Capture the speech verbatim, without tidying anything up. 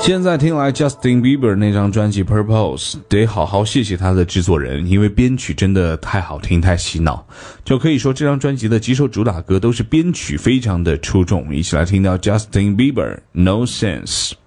现在听来 Justin Bieber 那张专辑 Purpose 得好好谢谢他的制作人，因为编曲真的太好听太洗脑，就可以说这张专辑的几首主打歌都是编曲非常的出众。一起来听到 Justin Bieber No Sense。